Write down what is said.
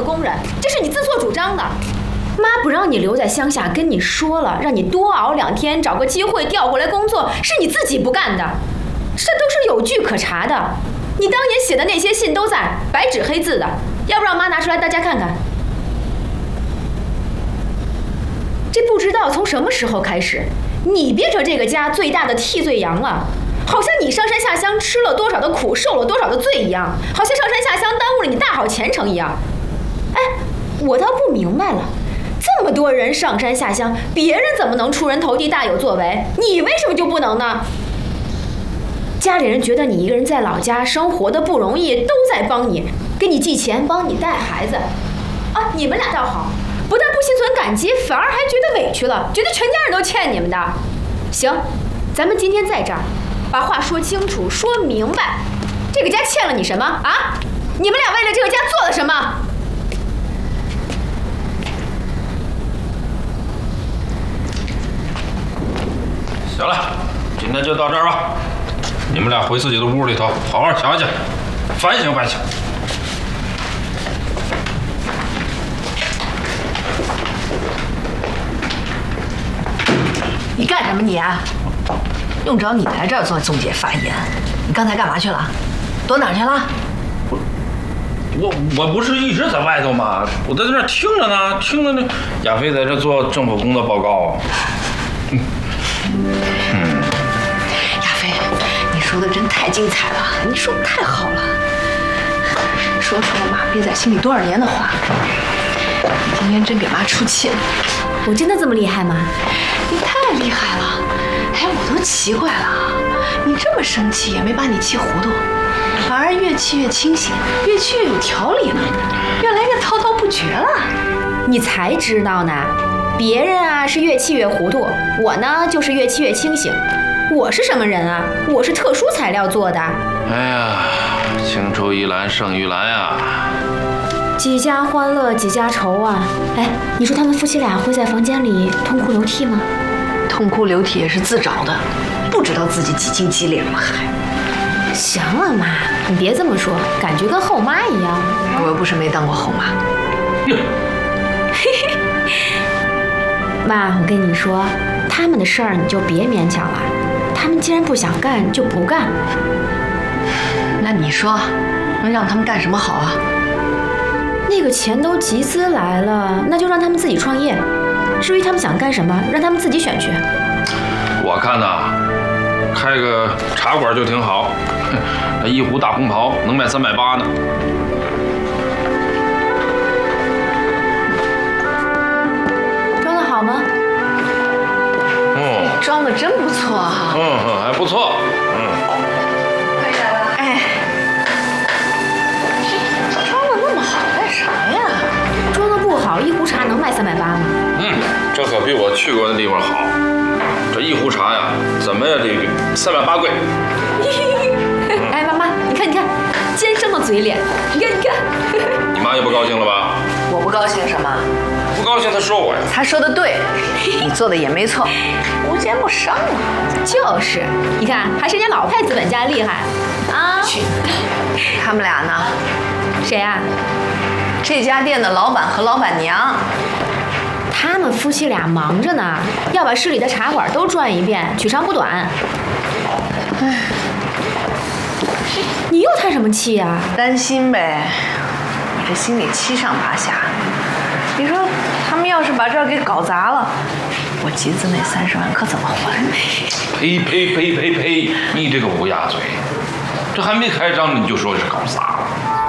的工人，这是你自作主张的。妈不让你留在乡下，跟你说了，让你多熬2天，找个机会调回来工作，是你自己不干的，这都是有据可查的。你当年写的那些信都在，白纸黑字的，要不让妈拿出来大家看看。这不知道从什么时候开始，你变成这个家最大的替罪羊了。好像你上山下乡吃了多少的苦，受了多少的罪一样，好像上山下乡耽误了你大好前程一样。哎，我倒不明白了，这么多人上山下乡，别人怎么能出人头地大有作为，你为什么就不能呢？家里人觉得你一个人在老家生活的不容易，都在帮你，给你寄钱，帮你带孩子。啊，你们俩倒好，不但不心存感激，反而还觉得委屈了，觉得全家人都欠你们的。行，咱们今天在这儿把话说清楚，说明白，这个家欠了你什么啊？你们俩为了这个家做了什么？ 行了，今天就到这儿吧。你们俩回自己的屋里头，好好想想，反省反省。 你干什么你啊？用着你来这儿做中介发言？你刚才干嘛去了？躲哪儿去了？ 我不是一直在外头吗？我在那儿听着呢，听着那亚飞在这做政府工作报告。 亚飞，你说的真太精彩了，你说的太好了，说出了妈憋在心里多少年的话。你今天真给妈出气了。 我真的这么厉害吗？ 你太厉害了！哎，我都奇怪了，你这么生气也没把你气糊涂，反而越气越清醒，越气越有条理呢，越来越滔滔不绝了。 你才知道呢，别人啊是越气越糊涂，我呢就是越气越清醒。我是什么人啊？我是特殊材料做的。 哎呀，青出于蓝胜于蓝呀！ 几家欢乐几家愁啊！哎，你说他们夫妻俩会在房间里痛哭流涕吗？ 痛哭流涕也是自找的，不知道自己几斤几两了还。 行了妈，你别这么说，感觉跟后妈一样。 我又不是没当过后妈。 妈，我跟你说，他们的事儿你就别勉强了，他们既然不想干就不干。 那你说，能让他们干什么好啊？ 那个钱都集资来了，那就让他们自己创业。至于他们想干什么，让他们自己选去。 我看呐，开个茶馆就挺好，那一壶大红袍能卖380呢。 装得好吗？ 装得真不错哈。 还不错。 可以来了。哎，装得那么好干啥呀？ 装得不好，一壶茶能卖380吗？ 这可比我去过的地方好。这一壶茶呀，怎么也得比380贵。 哎，妈妈，你看，尖生的嘴脸，你看。 你妈也不高兴了吧？ 我不高兴什么？ 不高兴她说我呀。 她说的对，你做的也没错，无奸不商啊。 就是，你看，还是人家老派资本家厉害啊。 他们俩呢？ 谁啊？ 这家店的老板和老板娘。 他们夫妻俩忙着呢，要把市里的茶馆都转一遍，取长补短。唉，你又叹什么气呀？ 担心呗，我这心里七上八下。你说他们要是把这儿给搞砸了，我集资那30万可怎么还？ 呸！你这个乌鸦嘴，这还没开张你就说是搞砸了。